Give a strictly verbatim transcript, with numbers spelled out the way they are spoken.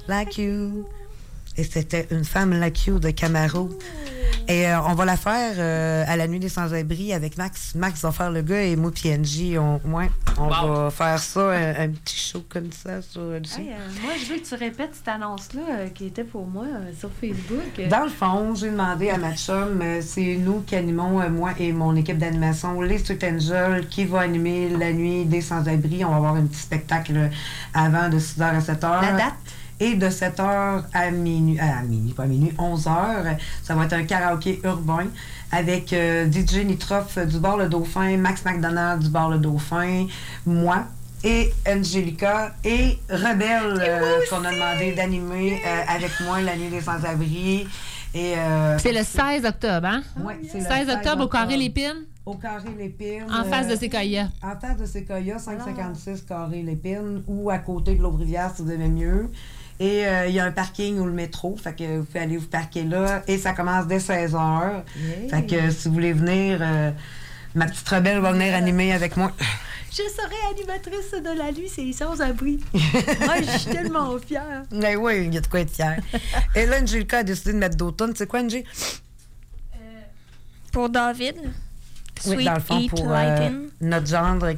like you. Et c'était une femme like you de Camaro. Et euh, on va la faire euh, à la Nuit des Sans-Abri avec Max. Max va faire le gars et moi, P N J, on, ouais, on wow. va faire ça, un, un petit show comme ça sur le hey, euh, Moi, je veux que tu répètes cette annonce-là euh, qui était pour moi euh, sur Facebook. Dans le fond, j'ai demandé à ma chum, euh, c'est nous qui animons, euh, moi et mon équipe d'animation, les Street Angels, qui va animer la Nuit des Sans-Abri. On va avoir un petit spectacle avant de six heures à sept heures. La date? Et de sept heures à minuit, à minuit, pas à minuit, onze heures, ça va être un karaoké urbain avec euh, D J Nitroff du Bar Le Dauphin, Max McDonald du Bar Le Dauphin, moi et Angelica et Rebelle euh, qu'on a demandé d'animer euh, avec moi la Nuit des Sans-Abri. Et, euh, c'est le seize octobre, hein? Oui, c'est le seize octobre au Carré Lépine? Au Carré Lépine. En face euh, de Séquoia. En face de Séquoia, cinq cent cinquante-six Carré Lépine, ou à côté de l'Aubrivière si vous aimez mieux. Et il euh, y a un parking ou le métro, fait que vous pouvez aller vous parquer là. Et ça commence dès seize heures. Yeah. Fait que euh, si vous voulez venir, euh, ma petite rebelle va venir animer avec moi. Je serai animatrice de la nuit, c'est les sans-abri. Moi, je suis tellement fière. Mais oui, il y a de quoi être fière. Et là, Angelica a décidé de mettre d'automne. C'est quoi, Angie? Euh, pour David. Oui, Sweet dans le fond, Eat pour euh, notre gendre